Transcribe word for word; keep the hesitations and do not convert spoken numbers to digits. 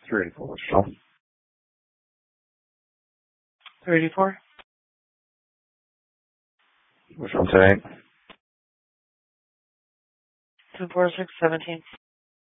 three eighty-four, what's your call? three eighty-four? Which one today? two four six, seventeen.